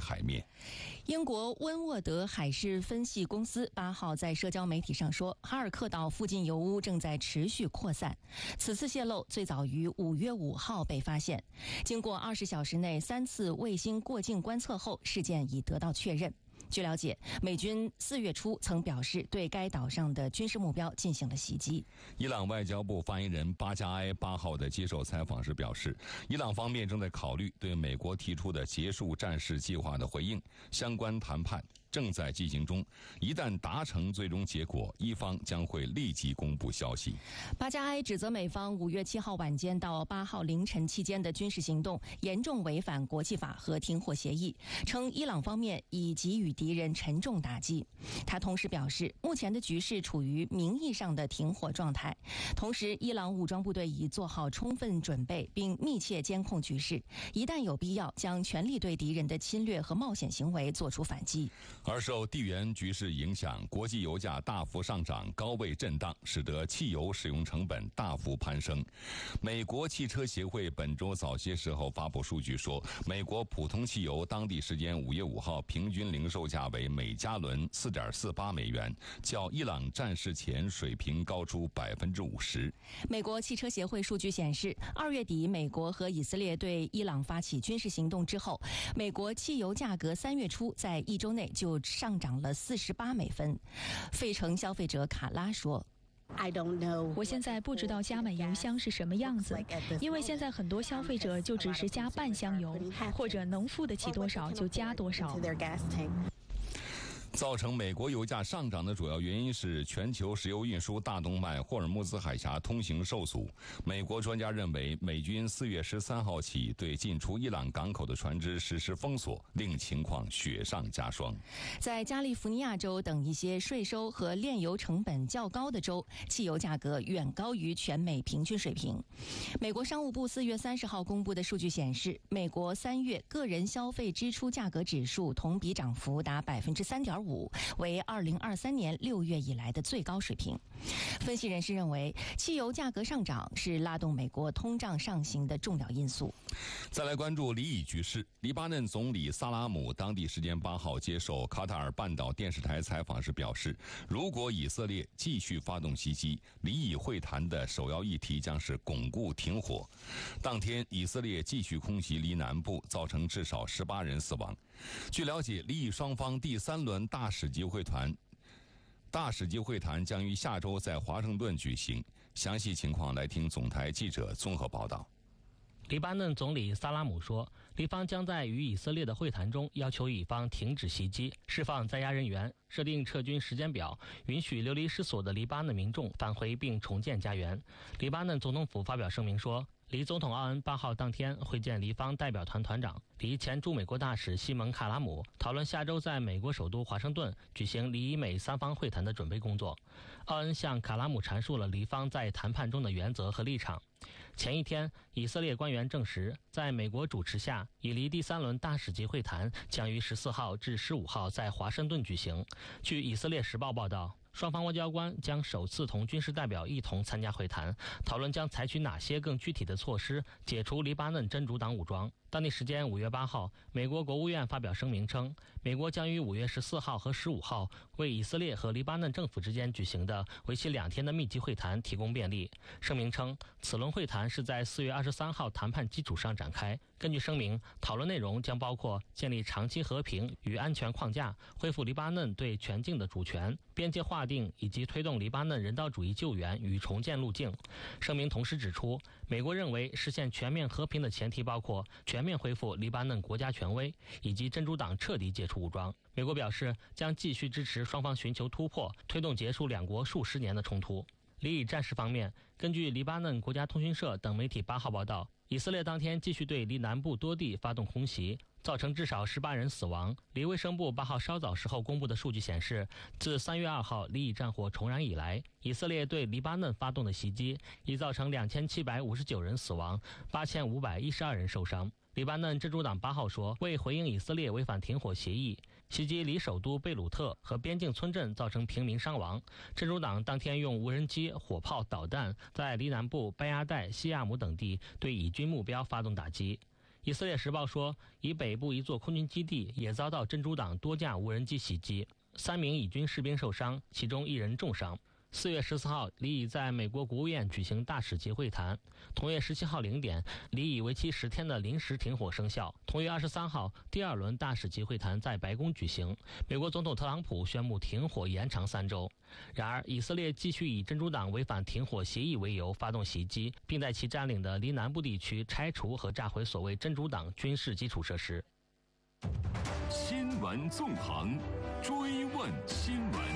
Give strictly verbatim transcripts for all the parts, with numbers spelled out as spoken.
海面。 英国温沃德海事分析公司八号在社交媒体上说，哈尔克岛附近油污正在持续扩散。此次泄漏最早于五月五号被发现，经过二十小时内三次卫星过境观测后，事件已得到确认。据了解，美军四月初曾表示对该岛上的军事目标进行了袭击。 伊朗外交部发言人巴加埃八号的接受采访时表示，伊朗方面正在考虑对美国提出的结束战事计划的回应，相关谈判正在进行中，一旦达成最终结果，伊方将会立即公布消息。 巴加埃指责美方五月七号晚间到八号凌晨期间的军事行动严重违反国际法和停火协议，称伊朗方面已给予敌人沉重打击。他同时表示，目前的局势处于名义上的停火状态，同时伊朗武装部队已做好充分准备，并密切监控局势，一旦有必要，将全力对敌人的侵略和冒险行为作出反击。 而受地缘局势影响，国际油价大幅上涨，高位震荡，使得汽油使用成本大幅攀升。美国汽车协会本周早些时候发布数据说，美国普通汽油当地时间五月五号平均零售价为每加仑 四点四八美元，较伊朗战事前水平高出百分之五十。 美国汽车协会数据显示，二月底美国和以色列对伊朗发起军事行动之后，美国汽油价格三月初在一周内就上涨了四十八美分。费城消费者卡拉说， 我现在不知道加满油箱是什么样子，因为现在很多消费者就只是加半箱油，或者能付得起多少就加多少。 造成美国油价上涨的主要原因是全球石油运输大动脉霍尔木兹海峡通行受阻。美国专家认为，美军四月十三号起对进出伊朗港口的船只实施封锁，令情况雪上加霜。 在加利福尼亚州等一些税收和炼油成本较高的州，汽油价格远高于全美平均水平。美国商务部四月三十号公布的数据显示，美国三月个人消费支出价格指数同比涨幅达百分之三点五。为二零二三年六月以来的最高水平。分析人士认为，汽油价格上涨是拉动美国通胀上行的重要因素。 再来关注黎以局势。黎巴嫩总理萨拉姆当地时间八号接受卡塔尔半岛电视台采访时表示，如果以色列继续发动袭击，黎以会谈的首要议题将是巩固停火。当天，以色列继续空袭黎南部，造成至少十八人死亡。据了解，黎以双方第三轮大使级会谈大使级会谈将于下周在华盛顿举行。详细情况来听总台记者综合报道。 黎巴嫩总理萨拉姆说，黎方将在与以色列的会谈中要求以方停止袭击，释放在押人员，设定撤军时间表，允许流离失所的黎巴嫩民众返回并重建家园。黎巴嫩总统府发表声明说，黎总统奥恩八号当天会见黎方代表团团长、黎前驻美国大使西蒙·卡拉姆，讨论下周在美国首都华盛顿举行黎以美三方会谈的准备工作。奥恩向卡拉姆阐述了黎方在谈判中的原则和立场。前一天，以色列官员证实，在美国主持下，以黎第三轮大使级会谈将于十四号至十五号在华盛顿举行。据以色列时报报道，双方外交官将首次同军事代表一同参加会谈，讨论将采取哪些更具体的措施解除黎巴嫩真主党武装。当地时间五月八号，美国国务院发表声明称，美国将于五月十四号和十五号为以色列和黎巴嫩政府之间举行的为期两天的密集会谈提供便利。声明称，此轮会谈是在四月二十三号谈判基础上展开。根据声明，讨论内容将包括建立长期和平与安全框架，恢复黎巴嫩对全境的主权，边界划定以及推动黎巴嫩人道主义救援与重建路径。声明同时指出，美国认为实现全面和平的前提包括全面恢复黎巴嫩国家权威，以及真主党彻底解除武装。美国表示将继续支持双方寻求突破，推动结束两国数十年的冲突。黎以战事方面，根据黎巴嫩国家通讯社等媒体八号报道，以色列当天继续对黎南部多地发动空袭，造成至少十八人死亡。黎卫生部八号稍早时候公布的数据显示，自三月二号黎以战火重燃以来，以色列对黎巴嫩发动的袭击已造成两千七百五十九人死亡，八千五百一十二人受伤。黎巴嫩真主党八号说，为回应以色列违反停火协议，袭击黎首都贝鲁特和边境村镇，造成平民伤亡。真主党当天用无人机、火炮、导弹在黎南部拜亚代、西亚姆等地对以军目标发动打击。 以色列时报说，以北部一座空军基地也遭到真主党多架无人机袭击，三名以军士兵受伤，其中一人重伤。四月十四号，李以在美国国务院举行大使级会谈。同月十七号零点，李以为期十天的临时停火生效。同月二十三号，第二轮大使级会谈在白宫举行。美国总统特朗普宣布停火延长三周。然而，以色列继续以真主党违反停火协议为由发动袭击，并在其占领的黎南部地区拆除和炸毁所谓真主党军事基础设施。 新闻纵横，追问新闻。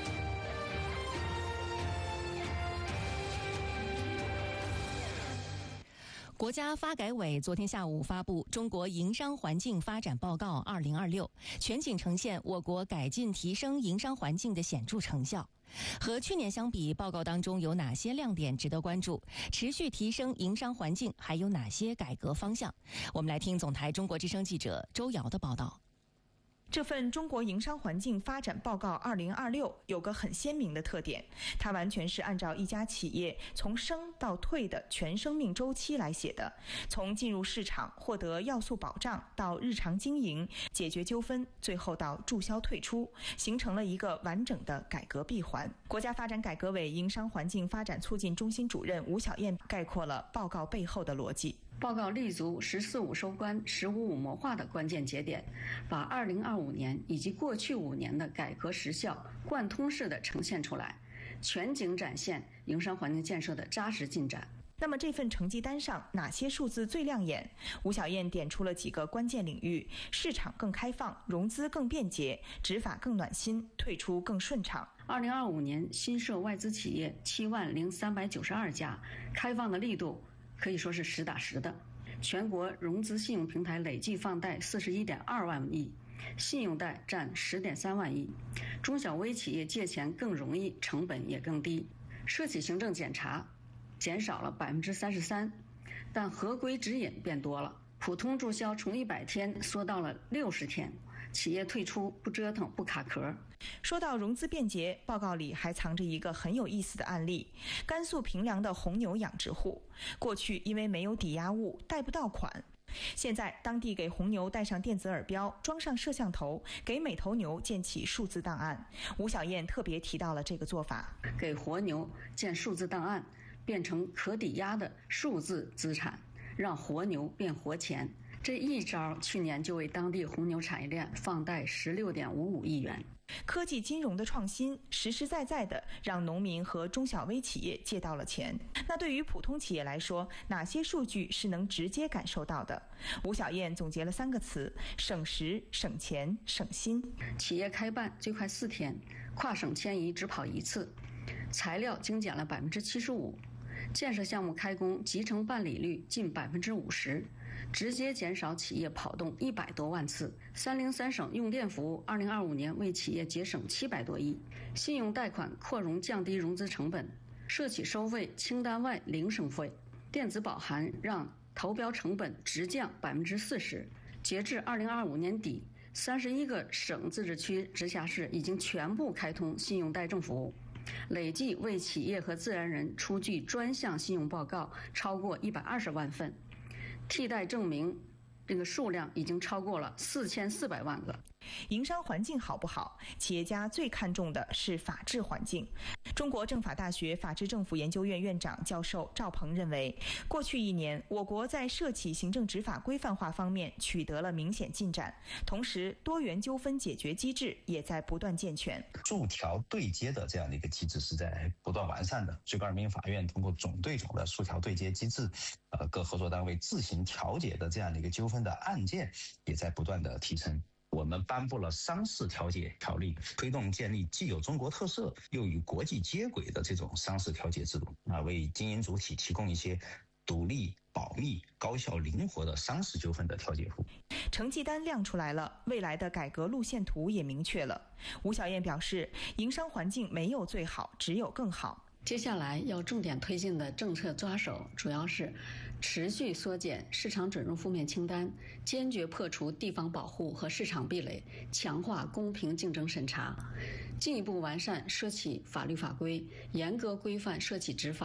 国家发改委昨天下午发布《中国营商环境发展报告二零二六》，全景呈现我国改进提升营商环境的显著成效。和去年相比，报告当中有哪些亮点值得关注？持续提升营商环境还有哪些改革方向？我们来听总台中国之声记者周瑶的报道。 这份中国营商环境发展报告二零二六有个很鲜明的特点，它完全是按照一家企业从生到退的全生命周期来写的，从进入市场获得要素保障到日常经营解决纠纷，最后到注销退出，形成了一个完整的改革闭环。国家发展改革委营商环境发展促进中心主任吴晓燕概括了报告背后的逻辑。 报告立足“十四五”收官、“十五五”谋划的关键节点，把二零二五年以及过去五年的改革实效贯通式地呈现出来，全景展现营商环境建设的扎实进展。 那么这份成绩单上哪些数字最亮眼？吴晓燕点出了几个关键领域：市场更开放，融资更便捷，执法更暖心，退出更顺畅。 二零二五年新设外资企业七万零三百九十二家，开放的力度可以说是实打实的。全国融资信用平台累计放贷四十一点二万亿，信用贷占十点三万亿。中小微企业借钱更容易，成本也更低。涉企行政检查减少了百分之三十三，但合规指引变多了。普通注销从一百天缩到了六十天，企业退出不折腾不卡壳。 说到融资便捷，报告里还藏着一个很有意思的案例：甘肃平凉的红牛养殖户，过去因为没有抵押物贷不到款，现在当地给红牛戴上电子耳标，装上摄像头，给每头牛建起数字档案。吴晓燕特别提到了这个做法， 给活牛建数字档案，变成可抵押的数字资产，让活牛变活钱。这一招去年就为当地红牛产业链放贷十六点五五亿元。 科技金融的创新，实实在在的让农民和中小微企业借到了钱。那对于普通企业来说，哪些数据是能直接感受到的？吴晓燕总结了三个词：省时、省钱、省心。 企业开办最快四天，跨省迁移只跑一次，材料精简了百分之七十五，建设项目开工集成办理率近百分之五十。直接减少企业跑动一百多万次。三零三省用电服务二零二五年为企业节省七百多亿。信用贷款扩容降低融资成本，涉企收费清单外零收费，电子保函让投标成本直降百分之四十。截至二零二五年底，三十一个省自治区直辖市已经全部开通信用贷证服务，累计为企业和自然人出具专项信用报告超过一百二十万份。替代证明这个数量已经超过了四千四百万个。 营商环境好不好，企业家最看重的是法治环境。中国政法大学法治政府研究院院长教授赵鹏认为，过去一年，我国在涉企行政执法规范化方面取得了明显进展，同时多元纠纷解决机制也在不断健全。 数条对接的这样的一个机制是在不断完善的。最高人民法院通过总对总的数条对接机制，呃，各合作单位自行调解的这样的一个纠纷的案件也在不断的提升。我们颁布了商事调解条例，推动建立既有中国特色又与国际接轨的这种商事调解制度，啊，为经营主体提供一些独立、保密、高效、灵活的商事纠纷的调解服务。 成绩单亮出来了，未来的改革路线图也明确了。吴晓燕表示，营商环境没有最好，只有更好。 接下来要重点推进的政策抓手，主要是持续缩减市场准入负面清单，坚决破除地方保护和市场壁垒，强化公平竞争审查，进一步完善涉企法律法规，严格规范涉企执法，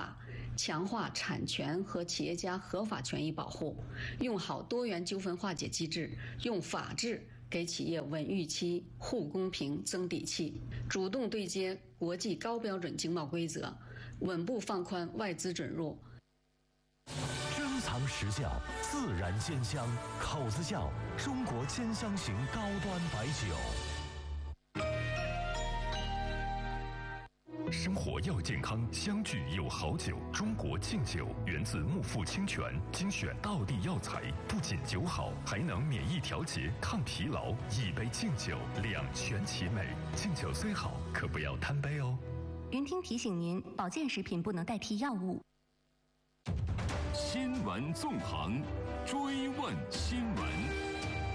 强化产权和企业家合法权益保护，用好多元纠纷化解机制，用法治给企业稳预期、护公平、增底气，主动对接国际高标准经贸规则，稳步放宽外资准入。 珍藏时效，自然鲜香，口子窖中国兼香型高端白酒。 生活要健康，相聚有好酒。中国敬酒源自木富清泉，精选道地药材，不仅酒好，还能免疫调节、抗疲劳。一杯敬酒，两全其美。敬酒虽好，可不要贪杯哦。 云听提醒您，保健食品不能代替药物。 新闻纵横，追问新闻。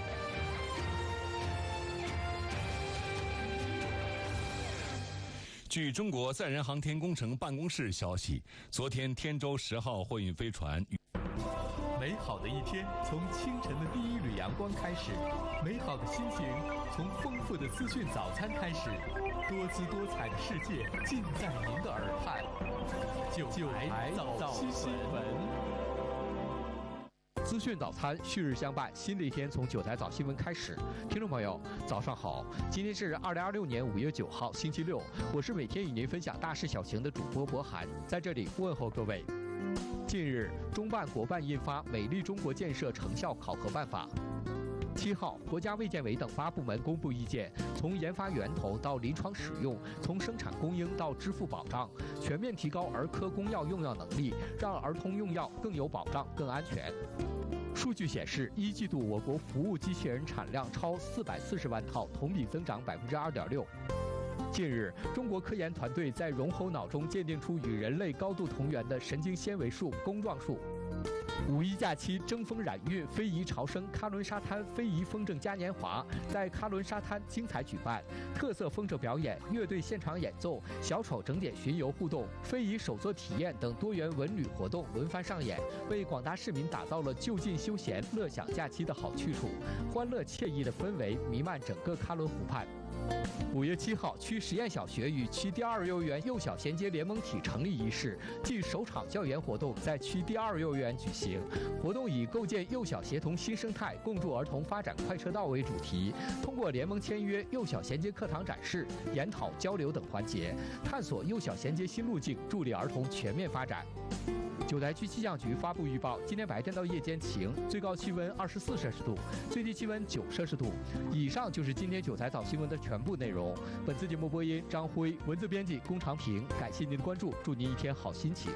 据中国载人航天工程办公室消息，昨天天舟十号货运飞船。 美好的一天从清晨的第一缕阳光开始，美好的心情从丰富的资讯早餐开始，多姿多彩的世界尽在您的耳畔。九台早新闻。资讯早餐旭日相伴，新的一天从九台早新闻开始。听众朋友，早上好！今天是二零二六年五月九号，星期六。我是每天与您分享大事小情的主播博涵，在这里问候各位。近日，中办国办印发《美丽中国建设成效考核办法》。七号，国家卫健委等八部门公布意见，从研发源头到临床使用，从生产供应到支付保障，全面提高儿科公药用药能力，让儿童用药更有保障、更安全。数据显示，一季度我国服务机器人产量超四百四十万套，同比增长百分之二点六。近日，中国科研团队在绒猴脑中鉴定出与人类高度同源的神经纤维束弓状束。五一假期争锋染韵，非遗潮生，喀伦沙滩非遗风筝嘉年华在喀伦沙滩精彩举办，特色风筝表演、乐队现场演奏、小丑整点巡游互动、非遗手作体验等多元文旅活动轮番上演，为广大市民打造了就近休闲、乐享假期的好去处，欢乐惬意的氛围弥漫整个喀伦湖畔。五月七号，区实验小学与区第二幼儿园幼小衔接联盟体成立仪式暨首场教研活动在区第二幼儿园举行。活动以构建幼小协同新生态，共筑儿童发展快车道为主题，通过联盟签约、幼小衔接课堂展示、研讨交流等环节，探索幼小衔接新路径，助力儿童全面发展。九台区气象局发布预报，今天白天到夜间晴，最高气温二十四摄氏度，最低气温九摄氏度。以上就是今天九台早新闻的全部内容。本次节目播音张辉，文字编辑龚长平。感谢您的关注，祝您一天好心情。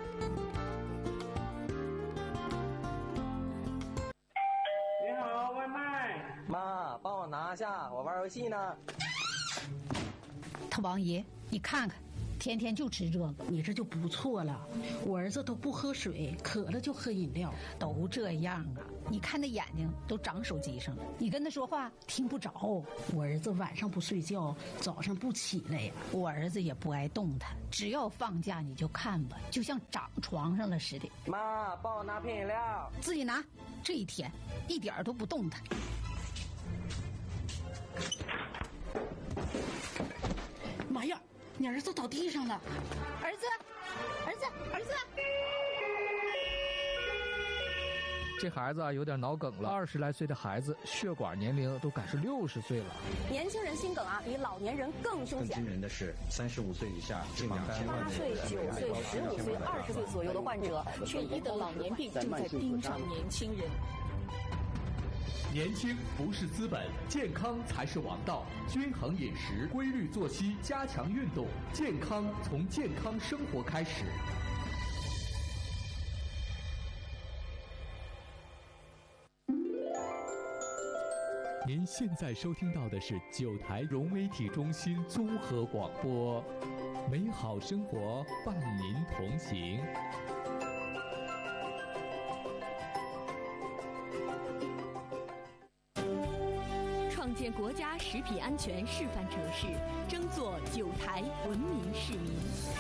你好，外卖。妈，帮我拿下，我玩游戏呢。 他王爷，你看看。天天就吃这个，你这就不错了。我儿子都不喝水，渴了就喝饮料，都这样啊。你看那眼睛都长手机上了，你跟他说话听不着。我儿子晚上不睡觉，早上不起来呀。我儿子也不爱动弹，只要放假你就看吧，就像长床上了似的。 妈，帮我拿瓶饮料。 自己拿。这一天一点都不动弹。妈呀！你儿子倒地上了，儿子，儿子，儿子！ 这孩子啊有点脑梗了，二十来岁的孩子，血管年龄都赶是六十岁了。 年轻人心梗啊，比老年人更凶险。 更惊人的是，三十五岁以下近两千万人。 八岁、九岁、十五岁、二十岁左右的患者，缺一的老年病正在盯上年轻人。 年轻不是资本，健康才是王道。均衡饮食，规律作息，加强运动，健康从健康生活开始。您现在收听到的是九台融媒体中心综合广播，美好生活伴您同行。 创建国家食品安全示范城市，争做九台文明市民。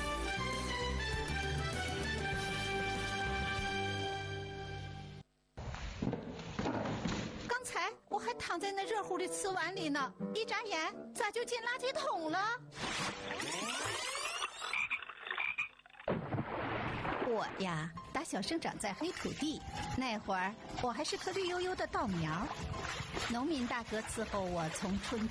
刚才我还躺在那热乎的瓷碗里呢，一眨眼咋就进垃圾桶了？ 我呀，打小生长在黑土地，那会儿我还是棵绿油油的稻苗。农民大哥伺候我从春